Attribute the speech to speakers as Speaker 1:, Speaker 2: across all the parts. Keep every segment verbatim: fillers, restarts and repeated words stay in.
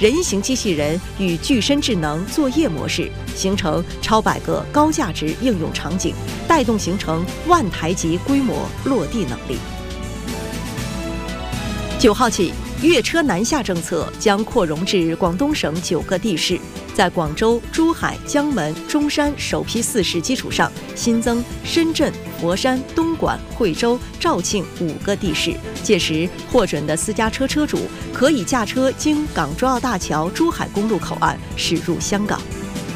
Speaker 1: 人形机器人与具身智能作业模式，形成超百个高价值应用场景，带动形成万台级规模落地能力。九号起，粤车南下政策将扩容至广东省九个地市，在广州、珠海、江门、中山首批四市基础上，新增深圳、佛山、东莞、惠州、肇庆五个地市。届时，获准的私家车车主可以驾车经港珠澳大桥珠海公路口岸驶入香港。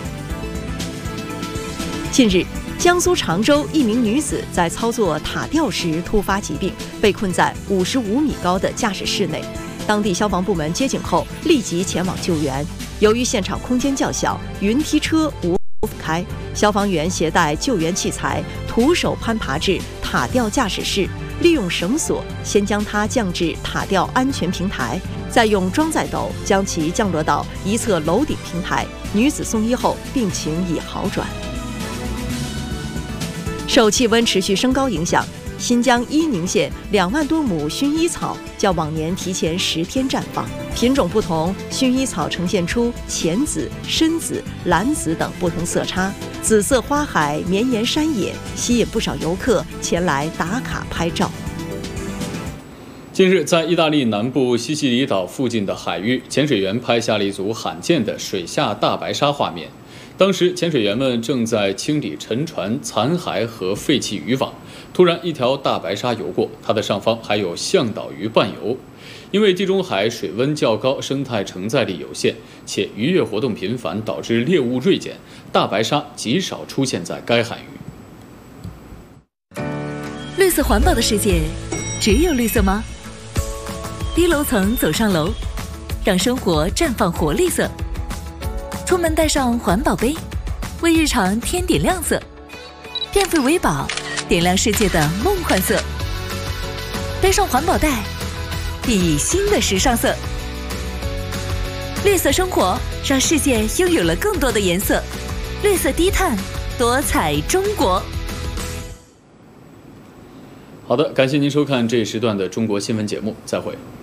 Speaker 1: 近日，江苏常州一名女子在操作塔吊时突发疾病，被困在五十五米高的驾驶室内。当地消防部门接警后，立即前往救援。由于现场空间较小，云梯车无法开，消防员携带救援器材，徒手攀爬至塔吊驾驶室，利用绳索先将它降至塔吊安全平台，再用装载斗将其降落到一侧楼顶平台。女子送医后，病情已好转。受气温持续升高影响，新疆伊宁县两万多亩薰衣草较往年提前十天绽放，品种不同，薰衣草呈现出浅紫、深紫、蓝紫等不同色差，紫色花海绵延山野，吸引不少游客前来打卡拍照。
Speaker 2: 近日，在意大利南部西西里岛附近的海域，潜水员拍下了一组罕见的水下大白鲨画面。当时，潜水员们正在清理沉船残骸和废弃渔网，突然一条大白鲨游过，它的上方还有向导鱼伴游。因为地中海水温较高，生态承载力有限，且渔业活动频繁，导致猎物锐减，大白鲨极少出现在该海域。
Speaker 3: 绿色环保的世界，只有绿色吗？低楼层走上楼，让生活绽放活力色。出门带上环保杯，为日常添点亮色。变废为宝，点亮世界的梦幻色。背上环保袋，熠熠新的时尚色。绿色生活，让世界拥有了更多的颜色。绿色低碳，多彩中国。
Speaker 2: 好的，感谢您收看这一时段的中国新闻节目，再会。